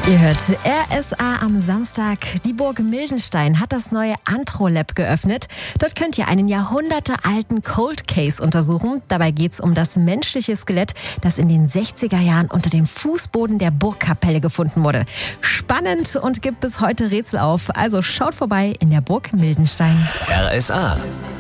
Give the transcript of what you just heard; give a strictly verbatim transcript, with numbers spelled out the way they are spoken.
Ihr hört R S A am Samstag. Die Burg Mildenstein hat das neue Antro-Lab geöffnet. Dort könnt ihr einen jahrhundertealten Cold Case untersuchen. Dabei geht's um das menschliche Skelett, das in den sechziger Jahren unter dem Fußboden der Burgkapelle gefunden wurde. Spannend und gibt bis heute Rätsel auf. Also schaut vorbei in der Burg Mildenstein. R S A.